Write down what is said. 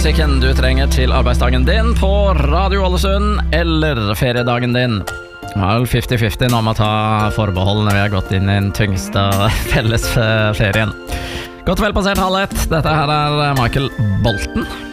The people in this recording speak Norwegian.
musikken du trenger til arbeidsdagen din på Radio Ålesund eller feriedagen din. Vel 50-50 nå må ta forbehold når vi har gått inn i den tyngste felles ferien. Godt vel passert halv ett. Dette her er Michael Bolton.